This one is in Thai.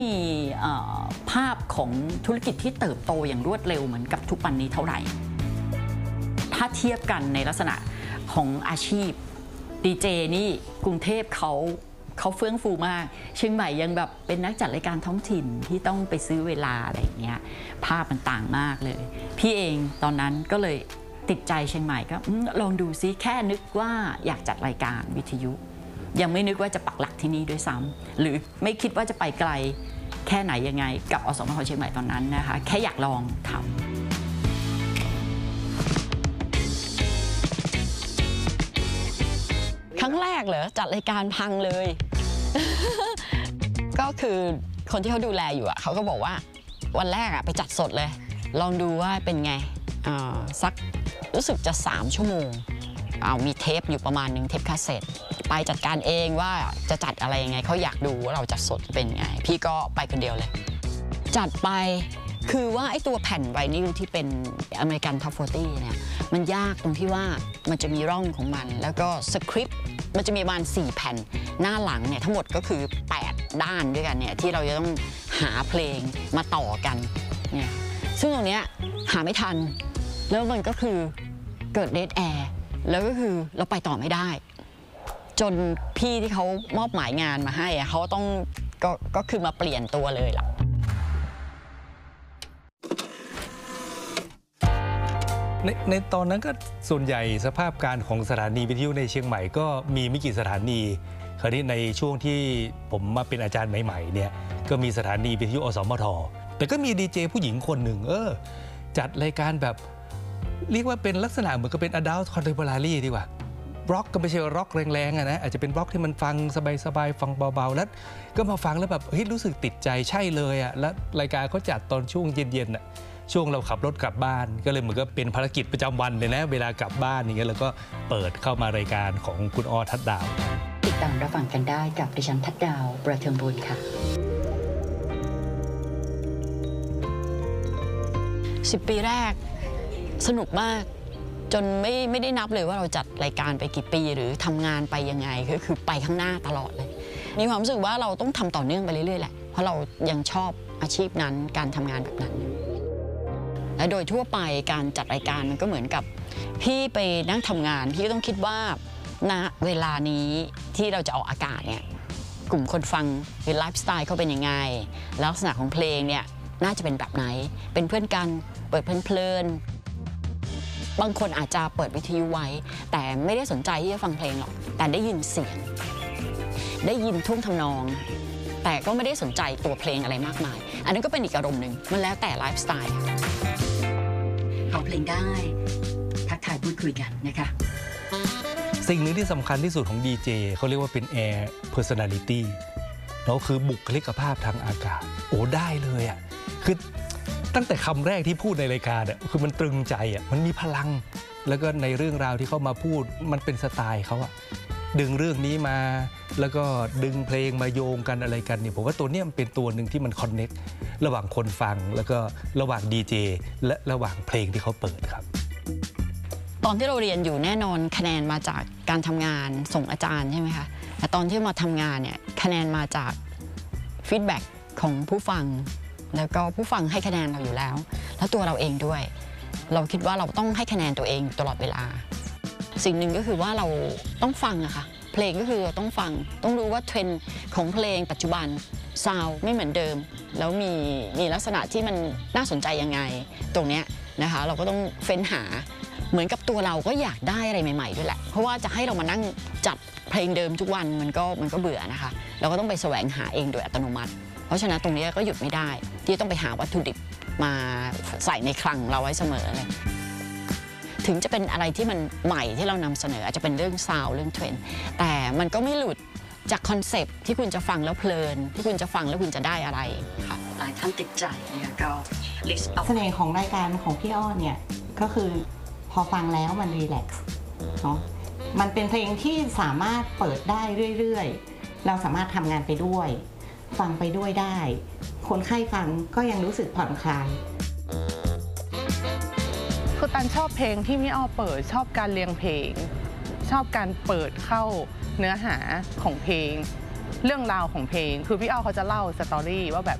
มีภาพของธุรกิจที่เติบโตอย่างรวดเร็วเหมือนกับทุกวันนี้เท่าไหร่ถ้าเทียบกันในลักษณะของอาชีพดีเจนี่กรุงเทพเขาเฟื่องฟูมากเชียงใหม่ยังแบบเป็นนักจัดรายการท้องถิ่นที่ต้องไปซื้อเวลาอะไรอย่างเงี้ยภาพมันต่างมากเลยพี่เองตอนนั้นก็เลยติดใจเชียงใหม่ก็ลองดูซิแค่นึกว่าอยากจัดรายการวิทยุยังไม่นึกว่าจะปักหลักที่นี่ด้วยซ้ำหรือไม่คิดว่าจะไปไกลแค่ไหนยังไงกับอสมทเชียงใหม่ตอนนั้นนะคะแค่อยากลองทำครั้งแรกเหรอจัดรายการพังเลย ก็คือคนที่เขาดูแลอยู่เขาก็บอกว่าวันแรกไปจัดสดเลยลองดูว่าเป็นไงสักรู้สึกจะ3 ชั่วโมงมีเทปอยู่ประมาณ1 เทปคาสเซ็ตไปจัดการเองว่าจะจัดอะไรยังไงเขาอยากดูว่าเราจัดสดเป็นไงพี่ก็ไปคนเดียวเลยจัดไปคือว่าไอ้ตัวแผ่นไวนิลที่เป็นอเมริกันท็อป40เนี่ยมันยากตรงที่ว่ามันจะมีร่องของมันแล้วก็สคริปต์มันจะมีประมาณ4 แผ่นหน้าหลังเนี่ยทั้งหมดก็คือ8 ด้านด้วยกันเนี่ยที่เราจะต้องหาเพลงมาต่อกันเนี่ยซึ่งตรงเนี้ยหาไม่ทันแล้วมันก็คือเกิดเดดแอร์แล้วก็คือเราไปต่อไม่ได้จนพี่ที่เขามอบหมายงานมาให้เขาต้องก็คือมาเปลี่ยนตัวเลยล่ะในตอนนั้นก็ส่วนใหญ่สภาพการของสถานีวิทยุในเชียงใหม่ก็มีไม่กี่สถานีคราวนี้ในช่วงที่ผมมาเป็นอาจารย์ใหม่ๆเนี่ยก็มีสถานีวิทยุอสมทแต่ก็มีดีเจผู้หญิงคนหนึ่งจัดรายการแบบเรียกว่าเป็นลักษณะเหมือนกับเป็น adult contemporary ดีกว่าร็อกก็ไม่ใช่ร็อกแรงๆนะอาจจะเป็นร็อกที่มันฟังสบายๆฟังเบาๆแล้วก็มาฟังแล้วแบบเฮ้ยรู้สึกติดใจใช่เลยแล้วรายการเขาจัดตอนช่วงเย็นๆช่วงเราขับรถกลับบ้านก็เลยเหมือนกับเป็นภารกิจประจำวันเลยนะเวลากลับบ้านอย่างเงี้ยแล้วก็เปิดเข้ามารายการของคุณอ้อทัดดาวติดตามรับฟังกันได้กับดิฉันทัดดาวประเทืองบุญค่ะ10 ปีแรกสนุกมากจนไม่ได้นับเลยว่าเราจัดรายการไปกี่ปีหรือทำงานไปยังไงคือไปข้างหน้าตลอดเลยมีความรู้สึกว่าเราต้องทำต่อเนื่องไปเรื่อยๆแหละเพราะเรายังชอบอาชีพนั้นการทำงานแบบนั้นและโดยทั่วไปการจัดรายการมันก็เหมือนกับพี่ไปนั่งทำงานพี่ก็ต้องคิดว่าณเวลานี้ที่เราจะออกอากาศเนี่ยกลุ่มคนฟังหรือไลฟ์สไตล์เขาเป็นยังไงลักษณะของเพลงเนี่ยน่าจะเป็นแบบไหนเป็นเพื่อนกันเปิดเพลินบางคนอาจจะเปิดวิทยุไว้แต่ไม่ได้สนใจที่จะฟังเพลงหรอกแต่ได้ยินเสียงได้ยินท่วงทำนองแต่ก็ไม่ได้สนใจตัวเพลงอะไรมากมายอันนั้นก็เป็นอีกอารมณ์หนึ่งมันแล้วแต่ไลฟ์สไตล์ฟังเพลงได้ทักทายพูดคุยกันนะคะสิ่งหนึ่งที่สำคัญที่สุดของดีเจเขาเรียกว่าเป็น air personality แล้วคือบุคลิกภาพทางอากาศได้เลยคือตั้งแต่คำแรกที่พูดในรายการคือมันตรึงใจมันมีพลังแล้วก็ในเรื่องราวที่เขามาพูดมันเป็นสไตล์เขาดึงเรื่องนี้มาแล้วก็ดึงเพลงมาโยงกันอะไรกันเนี่ยผมว่าตัวนี้มันเป็นตัวหนึ่งที่มันคอนเน็กระหว่างคนฟังแล้วก็ระหว่างดีเจและระหว่างเพลงที่เขาเปิดครับตอนที่เราเรียนอยู่แน่นอนคะแนนมาจากการทำงานส่งอาจารย์ใช่ไหมคะแต่ตอนที่มาทำงานเนี่ยคะแนนมาจากฟีดแบ็กของผู้ฟังแล้วก็ผู้ฟังให้คะแนนเราอยู่แล้วแล้วตัวเราเองด้วยเราคิดว่าเราต้องให้คะแนนตัวเองตลอดเวลาสิ่งหนึ่งก็คือว่าเราต้องฟังค่ะเพลงก็คือต้องฟังต้องรู้ว่าเทรนด์ของเพลงปัจจุบันซาวด์ไม่เหมือนเดิมแล้วมีลักษณะที่มันน่าสนใจยังไงตรงเนี้ยนะคะเราก็ต้องเฟ้นหาเหมือนกับตัวเราก็อยากได้อะไรใหม่ๆด้วยแหละเพราะว่าจะให้เรามานั่งจัดเพลงเดิมทุกวันมันก็เบื่อนะคะเราก็ต้องไปแสวงหาเองโดยอัตโนมัติเพราะฉะนั้นตรงนี้ก็หยุดไม่ได้ที่ต้องไปหาวัตถุดิบมาใส่ในคลังเราไว้เสมอเลยถึงจะเป็นอะไรที่มันใหม่ที่เรานำเสนออาจจะเป็นเรื่องซาวด์เรื่องเทรนด์แต่มันก็ไม่หลุดจากคอนเซปต์ที่คุณจะฟังแล้วเพลินที่คุณจะฟังแล้วคุณจะได้อะไรค่ะหลายท่านติดใจเนี่ยก็เสน่ห์ของรายการของพี่อ้อเนี่ยก็คือพอฟังแล้วมันรีแลกซ์เนาะมันเป็นเพลงที่สามารถเปิดได้เรื่อยๆเราสามารถทำงานไปด้วยฟังไปด้วยได้คนไข้ฟังก็ยังรู้สึกผ่อนคลายคือตันชอบเพลงที่พี่อ้อเปิดชอบการเรียงเพลงชอบการเปิดเข้าเนื้อหาของเพลงเรื่องราวของเพลงคือพี่อ้อเขาจะเล่าสตอรี่ว่าแบบ